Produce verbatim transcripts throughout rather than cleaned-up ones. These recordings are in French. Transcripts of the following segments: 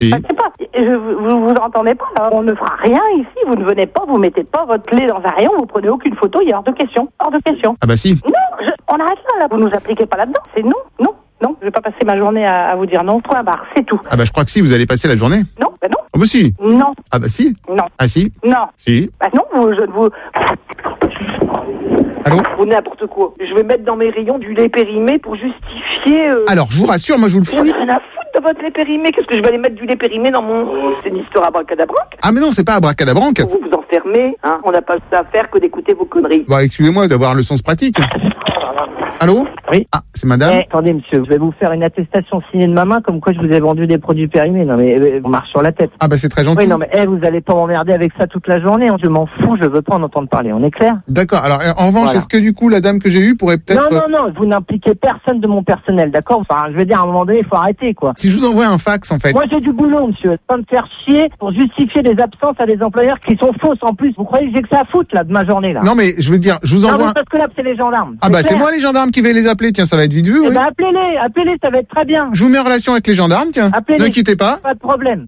Et Je sais pas, je, vous vous entendez pas, là. On ne fera rien ici, vous ne venez pas, vous mettez pas votre clé dans un rayon, vous prenez aucune photo, il y a hors de question, hors de question. Ah bah si. Non, je, on arrête là, là, vous nous appliquez pas là-dedans, c'est non, non, non, je vais pas passer ma journée à, à vous dire non, point barre, c'est tout. Ah bah je crois que si, vous allez passer la journée. Non, bah non. Ah bah si. Non. Ah bah si. Non. Ah si. Non. Si. Bah non, vous, je ne vous... Allô? Ou n'importe quoi. Je vais mettre dans mes rayons du lait périmé pour justifier... Euh... Alors, je vous rassure, moi je vous le J'en fournis. ai rien à foutre de votre lait périmé. Qu'est-ce que je vais aller mettre du lait périmé dans mon... C'est une histoire abracadabranque. Ah mais non, c'est pas abracadabranque. Vous vous enfermez, hein. On n'a pas ça à faire que d'écouter vos conneries. Bah excusez-moi d'avoir le sens pratique. Allô? Oui. Ah, c'est madame? Eh, attendez, monsieur, je vais vous faire une attestation signée de ma main comme quoi je vous ai vendu des produits périmés. Non, mais euh, on marche sur la tête. Ah bah c'est très gentil. Oui, non, mais eh, vous allez pas m'emmerder avec ça toute la journée. Hein. Je m'en fous, je veux pas en entendre parler. On est clair? D'accord. Alors, en revanche, Voilà. est-ce que du coup, la dame que j'ai eue pourrait peut-être... Non, non, non, vous n'impliquez personne de mon personnel, d'accord? Enfin, je veux dire, à un moment donné, il faut arrêter, quoi. Si je vous envoie un fax, en fait. Moi, j'ai du boulot, monsieur. Pas me faire chier pour justifier des absences à des employeurs qui sont fausses en plus. Vous croyez que j'ai que ça à foutre, là, de ma journée, là? Non, mais je veux dire, je vous Non, envoie... mais un- parce que là, c'est les gendarmes. Ah bah c'est clair. moi les gendarmes qui vais les appeler. Tiens, ça va être vite vu, Eh oui. ben, appelez-les, appelez-les, ça va être très bien. Je vous mets en relation avec les gendarmes, tiens. Appelez-les. N'inquiétez pas. Pas de problème.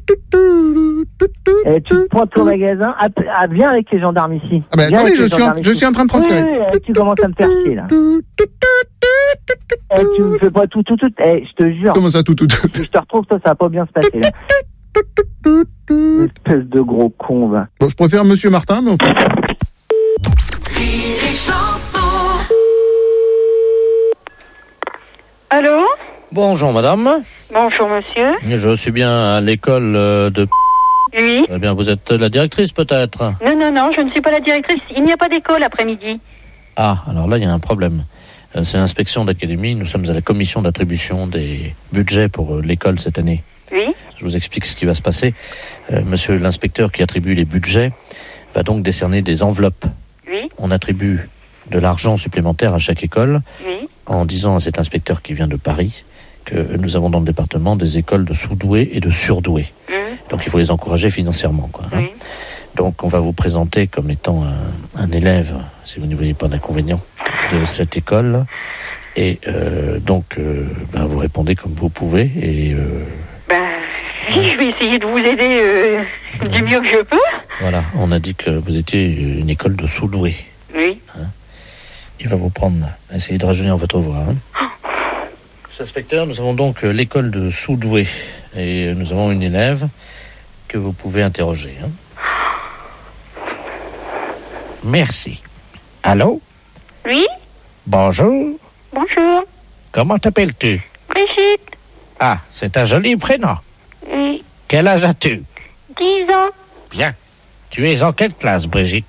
Et tu te pointes au magasin, app- ah, viens avec les gendarmes ici. Ah bah Viens attendez, avec je les suis, en, gendarmes je ici. suis en train de transférer. Oui, oui, oui, tu commences à me faire chier, là. Eh, tu me fais pas tout, tout, tout. Eh, je te jure. Comment ça, tout, tout, tout Si je te retrouve, ça, ça va pas bien se passer, là. Espèce de gros con, va. Bon, je préfère Monsieur Martin, mais enfin... Allô? Bonjour madame, Bonjour monsieur. je suis bien à l'école euh, de... Oui. Eh bien vous êtes la directrice peut-être? Non, non, non, je ne suis pas la directrice. Il n'y a pas d'école l'après-midi. Ah, alors là il y a un problème. Euh, C'est l'inspection d'académie, nous sommes à la commission d'attribution des budgets pour euh, l'école cette année. Oui. Je vous explique ce qui va se passer. Euh, monsieur l'inspecteur qui attribue les budgets va donc décerner des enveloppes. Oui. On attribue de l'argent supplémentaire à chaque école Oui. en disant à cet inspecteur qui vient de Paris que nous avons dans le département des écoles de sous-doués et de surdoués. Mmh. Donc il faut les encourager financièrement, quoi, hein. Oui. Donc on va vous présenter comme étant un, un élève, si vous ne voyez pas d'inconvénient, de cette école. Et euh, donc euh, ben, vous répondez comme vous pouvez. Et euh, Ben, oui, je vais essayer de vous aider euh, du mieux que je peux. voilà, on a dit que vous étiez une école de sous-doués. Oui. Il va vous prendre, essayer de rajeunir votre voix. Hein. Monsieur l'inspecteur, nous avons donc euh, l'école de sous-doués. Et euh, nous avons une élève que vous pouvez interroger. Hein. Merci. Allô? Oui. Bonjour. Bonjour. Comment t'appelles-tu? Brigitte. Ah, c'est un joli prénom. Oui. Quel âge as-tu? dix ans. Bien. Tu es en quelle classe, Brigitte?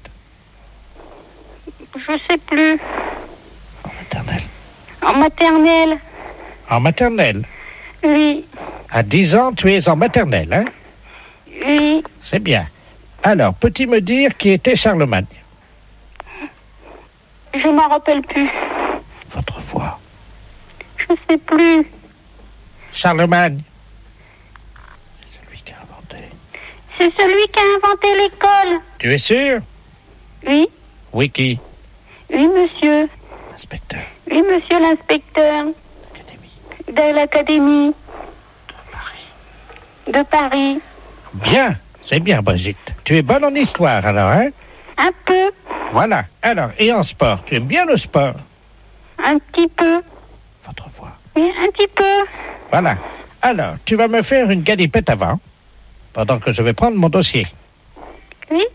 Je sais plus. En maternelle. En maternelle. En maternelle. Oui. À dix ans, tu es en maternelle, hein? Oui. C'est bien. Alors, peux-tu me dire qui était Charlemagne? Je m'en rappelle plus. Votre voix. Je sais plus. Charlemagne. C'est celui qui a inventé. C'est celui qui a inventé l'école. Tu es sûr? Oui. Oui, qui? Oui, monsieur. Inspecteur. Oui, monsieur l'inspecteur. Académie. De l'académie. De Paris. De Paris. Bien. C'est bien, Brigitte. Tu es bonne en histoire, alors, hein? Un peu. Voilà. Alors, et en sport? Tu aimes bien le sport? Un petit peu. Votre voix. Oui, un petit peu. Voilà. Alors, tu vas me faire une galipette avant, pendant que je vais prendre mon dossier. Oui.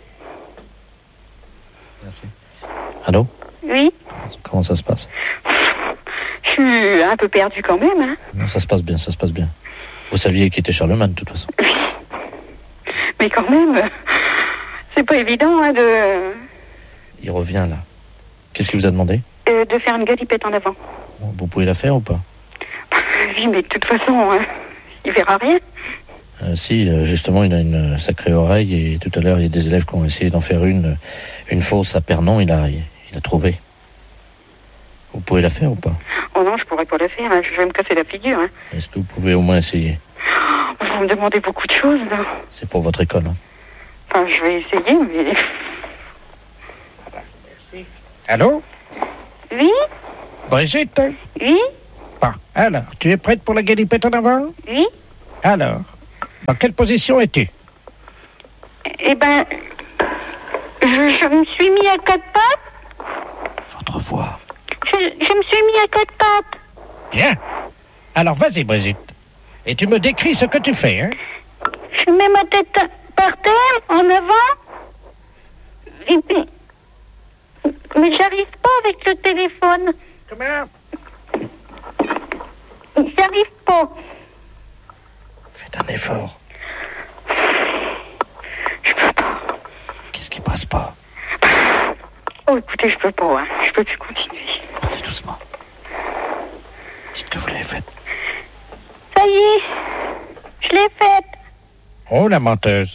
Merci. Allô? Oui. Comment ça se passe? Je suis un peu perdue quand même, hein. Non, ça se passe bien, ça se passe bien. Vous saviez qui était Charlemagne, de toute façon. Mais quand même, c'est pas évident, hein, de... Il revient, là. Qu'est-ce qu'il vous a demandé? euh, de faire une galipette en avant. Vous pouvez la faire ou pas? Oui, mais de toute façon, hein, il verra rien. Euh, si, euh, justement, il a une sacrée oreille et tout à l'heure, il y a des élèves qui ont essayé d'en faire une, une fausse à Pernon, il a, il, il a trouvé. Vous pouvez la faire ou pas? Oh non, je pourrais pas la faire, hein, je vais me casser la figure. Hein. Est-ce que vous pouvez au moins essayer? Vous me demandez beaucoup de choses, là. C'est pour votre école, hein. Enfin, je vais essayer, mais... Allô? Oui? Brigitte? Oui? Bon, alors, tu es prête pour la galipette en avant? Oui? Alors, Dans quelle position es-tu? Eh ben, je, je me suis mis à quatre pattes. Votre voix. Je, je me suis mis à quatre pattes. Bien. Alors, vas-y, Brigitte. Et tu me décris ce que tu fais, hein? Je mets ma tête par terre, en avant. Et puis... Mais j'arrive pas avec le téléphone. Comment? J'arrive pas. Faites un effort. Je peux pas. Qu'est-ce qui passe pas? Oh, écoutez, je peux pas, hein. Je peux plus continuer. Allez doucement. Dites que vous l'avez faite. Ça y est, je l'ai faite. Oh, la menteuse.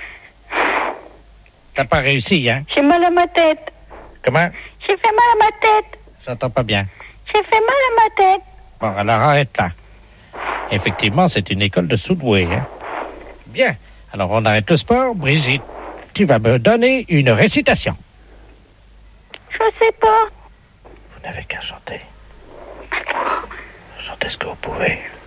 T'as pas réussi, hein? J'ai mal à ma tête. Comment? J'ai fait mal à ma tête. J'entends pas bien. J'ai fait mal à ma tête. Bon, alors arrête là. Effectivement, c'est une école de Soudoué, hein? Bien. Alors, on arrête le sport. Brigitte, tu vas me donner une récitation. Je sais pas. Vous n'avez qu'à chanter. Chantez ce que vous pouvez.